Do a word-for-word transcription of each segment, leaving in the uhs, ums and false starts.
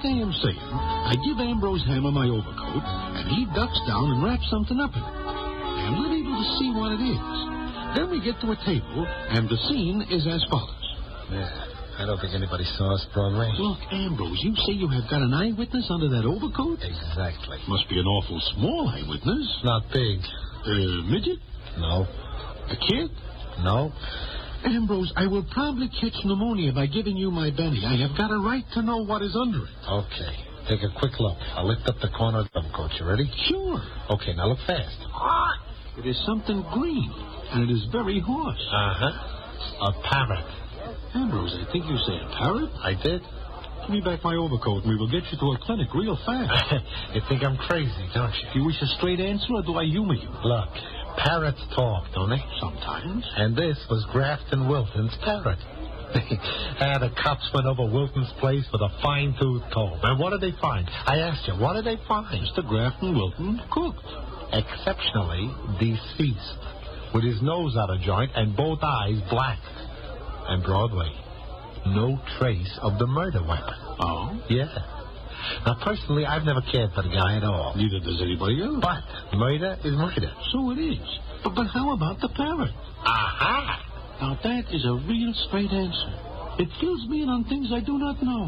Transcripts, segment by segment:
I am saying, I give Ambrose Hammer my overcoat, and he ducks down and wraps something up in it. I am not able to see what it is. Then we get to a table, and the scene is as follows. Yeah, I don't think anybody saw us, Broadway. Look, Ambrose, you say you have got an eyewitness under that overcoat? Exactly. Must be an awful small eyewitness. Not big. Uh, midget? No. A kid? No. Ambrose, I will probably catch pneumonia by giving you my Benny. I have got a right to know what is under it. Okay. Take a quick look. I'll lift up the corner of the overcoat. You ready? Sure. Okay, now look fast. It is something green, and it is very hoarse. Uh-huh. A parrot. Ambrose, I think you say a parrot? I did. Give me back my overcoat, and we will get you to a clinic real fast. You think I'm crazy, don't you? Do you wish a straight answer, or do I humor you? Look, parrots talk, don't they? Sometimes. And this was Grafton Wilton's parrot. And the cops went over Wilton's place with a fine-tooth comb. And what did they find? I asked you, what did they find? Mister Grafton Wilton cooked. Exceptionally deceased. With his nose out of joint and both eyes black. And Broadway, no trace of the murder weapon. Oh? Yeah. Now, personally, I've never cared for the guy at all. Neither does anybody else. But murder is murder. So it is. But, but how about the parrot? Aha! Now, that is a real straight answer. It fills me in on things I do not know.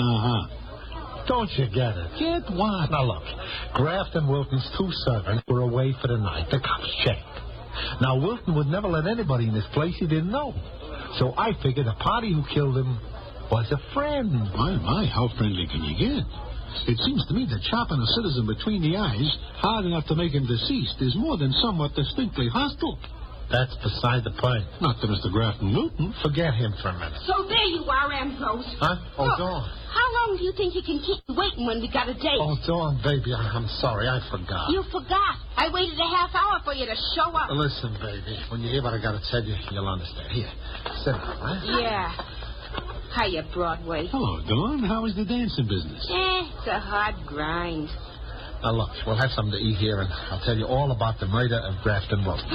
Uh-huh. Don't you get it? Get what? Now, look, Grafton Wilton's two servants were away for the night. The cops checked. Now, Wilton would never let anybody in this place he didn't know. So I figured the party who killed him was a friend. My, my, how friendly can you get? It seems to me that chopping a citizen between the eyes hard enough to make him deceased is more than somewhat distinctly hostile. That's beside the point. Not to Mister Grafton Wilton. Forget him for a minute. So there you are, Ambrose. Huh? Oh, Look, Dawn. how long do you think you can keep waiting when we got a date? Oh, Dawn, baby, I- I'm sorry. I forgot. You forgot. I waited a half hour for you to show up. Listen, baby, when you hear what I got to tell you, you'll understand. Here, sit down, huh? Yeah. Hiya, Broadway. Hello, Dawn. How is the dancing business? Eh, it's a hard grind. Now, look, we'll have something to eat here, and I'll tell you all about the murder of Grafton Wilton.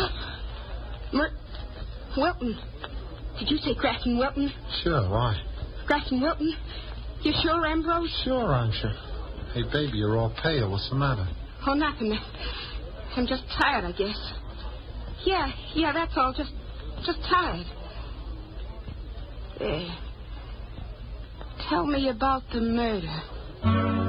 Mer- Wilton. Did you say Grafton Wilton? Sure, why? Grafton Wilton? You sure, Ambrose? Sure, I'm sure. Hey, baby, you're all pale. What's the matter? Oh, nothing. I'm just tired, I guess. Yeah, yeah, that's all. Just, just tired. There. Tell me about the murder.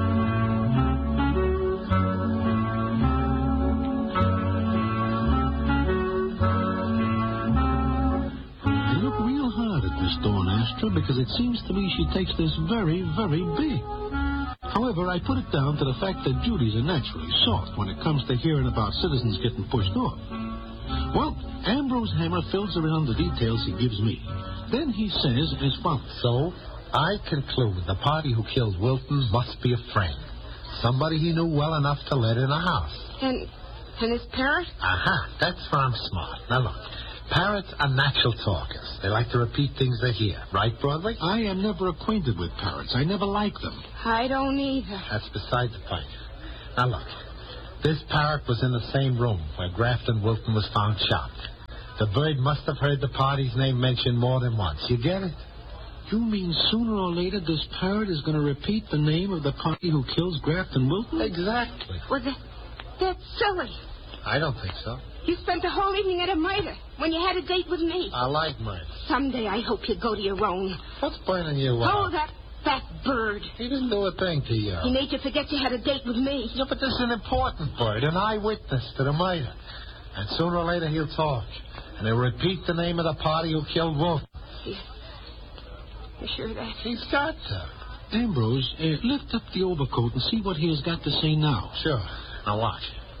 Miss Dawn Astra, because it seems to me she takes this very, very big. However, I put it down to the fact that Judy's are naturally soft when it comes to hearing about citizens getting pushed off. Well, Ambrose Hammer fills her in on the details he gives me. Then he says as follows. So, I conclude the party who killed Wilton must be a friend. Somebody he knew well enough to let in a house. And, and his parrot? Aha, that's where I'm smart. Now look. Parrots are natural talkers. They like to repeat things they hear. Right, Broadway? I am never acquainted with parrots. I never liked them. I don't either. That's beside the point. Now, look. This parrot was in the same room where Grafton Wilton was found shot. The bird must have heard the party's name mentioned more than once. You get it? You mean sooner or later this parrot is going to repeat the name of the party who kills Grafton Wilton? Exactly. Well, that, that's silly. I don't think so. You spent the whole evening at a murder when you had a date with me. I like murder. Someday I hope you go to your own. What's burning you up? Oh, that fat bird. He didn't do a thing to you. He made you forget you had a date with me. Yeah, but this is an important bird, an eyewitness to the murder. And sooner or later he'll talk. And he'll repeat the name of the party who killed Wilton. You, you sure of that? He's got to. Ambrose, uh, lift up the overcoat and see what he has got to say now. Sure. Now watch.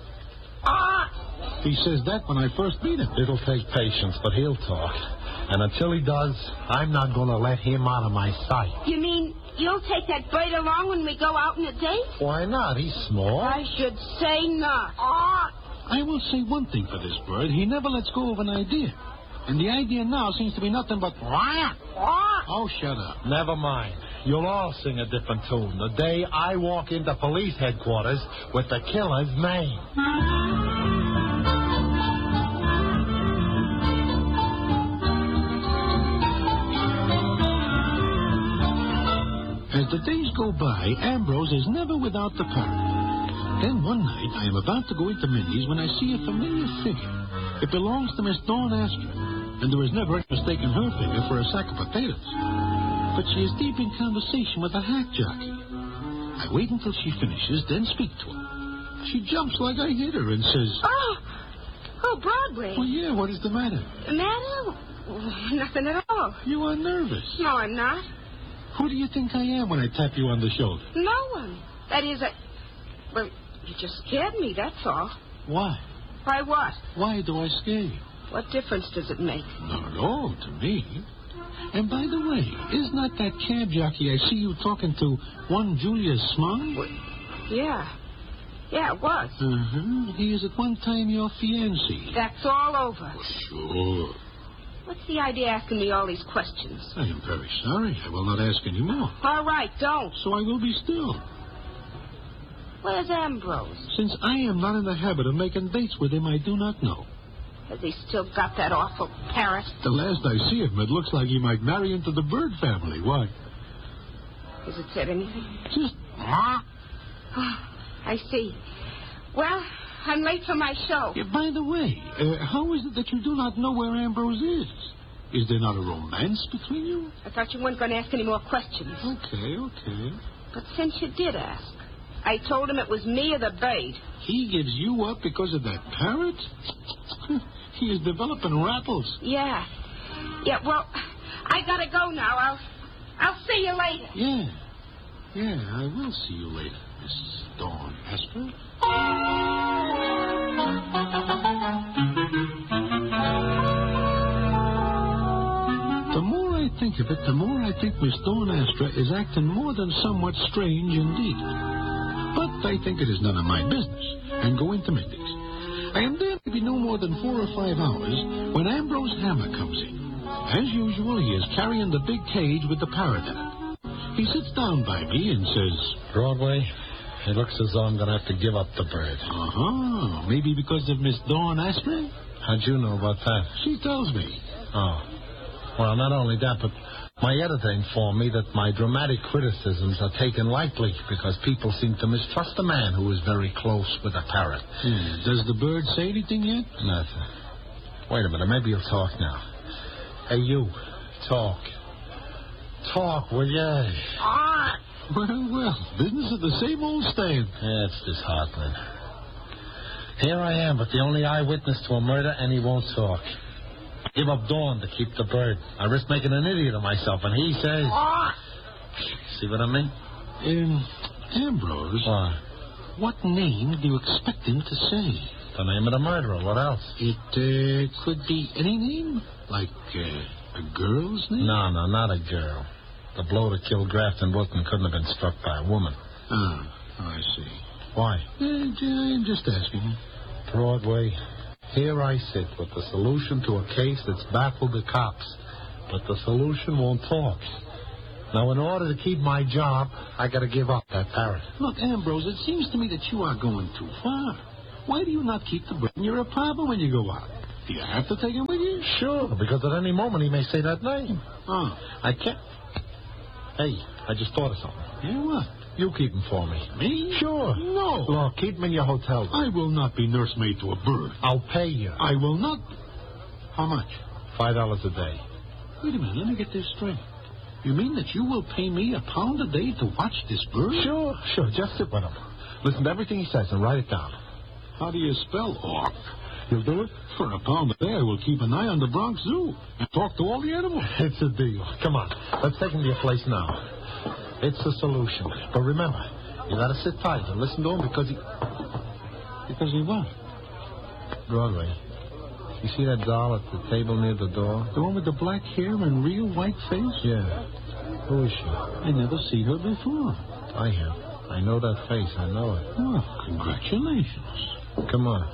Ah! He says that when I first meet him. It'll take patience, but he'll talk. And until he does, I'm not going to let him out of my sight. You mean you'll take that bird along when we go out on a date? Why not? He's small. I should say not. Ah! I will say one thing for this bird. He never lets go of an idea. And the idea now seems to be nothing but... Oh, shut up. Never mind. You'll all sing a different tune the day I walk into police headquarters with the killer's name. As the days go by, Ambrose is never without the parrot. Then one night, I am about to go into Mindy's when I see a familiar figure. It belongs to Miss Dawn Astor, and there is never any mistaking her figure for a sack of potatoes. But she is deep in conversation with a hack jockey. I wait until she finishes, then speak to her. She jumps like I hit her and says, Oh, oh, Broadway. Well, yeah, what is the matter? The matter? Nothing at all. You are nervous. No, I'm not. Who do you think I am when I tap you on the shoulder? No one. That is, I... Well, you just scared me, that's all. Why? Why what? Why do I scare you? What difference does it make? Not at all to me. And by the way, isn't that that cab jockey I see you talking to, one Julius Smung? Well, yeah. Yeah, it was. Uh-huh. He is at one time your fiancé. That's all over. Oh, sure. What's the idea asking me all these questions? I am very sorry. I will not ask any more. All right, don't. So I will be still. Where's Ambrose? Since I am not in the habit of making dates with him, I do not know. Has he still got that awful parrot? The last I see him, it looks like he might marry into the bird family. Why? Has it said anything? Just... Oh, I see. Well, I'm late for my show. Yeah, by the way, uh, how is it that you do not know where Ambrose is? Is there not a romance between you? I thought you weren't going to ask any more questions. Okay, okay. But since you did ask, I told him it was me or the bird. He gives you up because of that parrot? He is developing rattles. Yeah. Yeah, well, I gotta go now. I'll I'll see you later. Yeah. Yeah, I will see you later, Miss Dawn Astor. The more I think of it, the more I think Miss Dawn Astor is acting more than somewhat strange indeed. But I think it is none of my business, and go into Mindy's. I am there maybe no more than four or five hours when Ambrose Hammer comes in. As usual, he is carrying the big cage with the parrot in it. He sits down by me and says, Broadway, it looks as though I'm going to have to give up the bird. Uh-huh. Maybe because of Miss Dawn Astor? How'd you know about that? She tells me. Oh. Well, not only that, but my editor informed me that my dramatic criticisms are taken lightly because people seem to mistrust a man who is very close with a parrot. Hmm. Does the bird say anything yet? Nothing. Wait a minute. Maybe you'll talk now. Hey, you. Talk. Talk, will ya? Ah! Well, well. Business at the same old stand. Yeah, it's disheartening. Here I am, but the only eyewitness to a murder, and he won't talk. I give up Dawn to keep the bird. I risk making an idiot of myself, and he says... Ah! See what I mean? Um, Ambrose, What? what name do you expect him to say? The name of the murderer. What else? It uh, could be any name? Like uh, a girl's name? No, no, not a girl. The blow that killed Grafton Wilton couldn't have been struck by a woman. Oh, I see. Why? Uh, I'm just asking. Broadway, here I sit with the solution to a case that's baffled the cops. But the solution won't talk. Now, in order to keep my job, I got to give up that parrot. Look, Ambrose, it seems to me that you are going too far. Why do you not keep the bird in your apartment when you go out? Do you have to take him with you? Sure, because at any moment he may say that name. Oh. I can't. Hey, I just thought of something. Yeah, what? You keep him for me. Me? Sure. No. Look, keep him in your hotel room. I will not be nursemaid to a bird. I'll pay you. I will not. How much? Five dollars a day. Wait a minute, let me get this straight. You mean that you will pay me a pound a day to watch this bird? Sure, sure. Just sit with him. Listen to everything he says and write it down. How do you spell hawk? You'll do it? For a pound a day, I will keep an eye on the Bronx Zoo and talk to all the animals. It's a deal. Come on. Let's take him to your place now. It's a solution. But remember, you got to sit tight and listen to him because he... Because he what? Broadway, you see that doll at the table near the door? The one with the black hair and real white face? Yeah. Who is she? I never see her before. I have. I know that face. I know it. Oh, congratulations. Come on.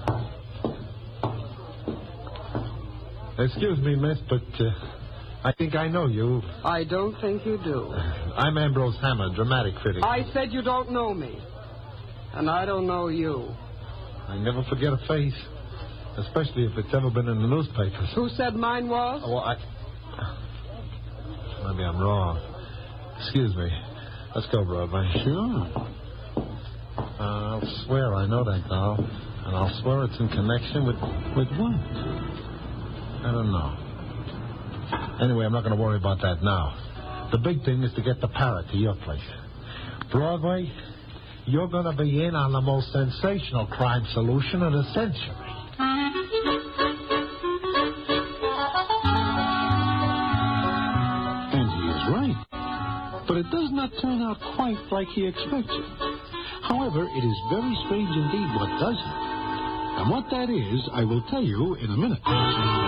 Excuse me, miss, but uh, I think I know you. I don't think you do. I'm Ambrose Hammer, dramatic critic. I said you don't know me. And I don't know you. I never forget a face, especially if it's ever been in the newspapers. Who said mine was? Oh, I... Maybe I'm wrong. Excuse me. Let's go, Broadway. Sure. Uh, I'll swear I know that doll. And I'll swear it's in connection with... With what? I don't know. Anyway, I'm not going to worry about that now. The big thing is to get the parrot to your place. Broadway, you're going to be in on the most sensational crime solution of the century. And he is right. But it does not turn out quite like he expected. However, it is very strange indeed what does happen. And what that is, I will tell you in a minute.